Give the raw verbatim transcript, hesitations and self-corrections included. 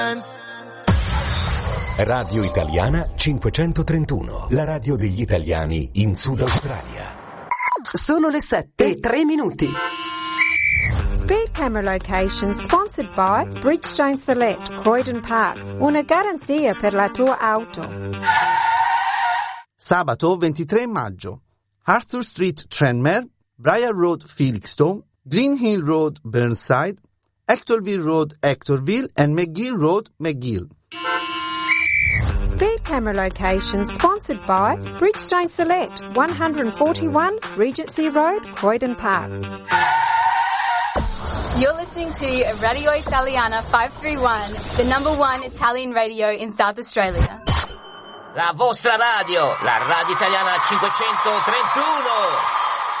Radio Italiana cinquecentotrentuno, la radio degli italiani in Sud Australia. Sono le sette e tre minuti. Speed camera location sponsored by Bridgestone Select, Croydon Park. Una garanzia per la tua auto. Sabato ventitré maggio. Arthur Street, Tranmere, Briar Road, Felixstowe, Green Hill Road, Burnside, Hectorville Road, Hectorville, and McGill Road, McGill. Speed camera location sponsored by Bridgestone Select, one forty-one Regency Road, Croydon Park. You're listening to Radio Italiana five three one, the number one Italian radio in South Australia. La vostra radio, la Radio Italiana cinquecentotrentuno.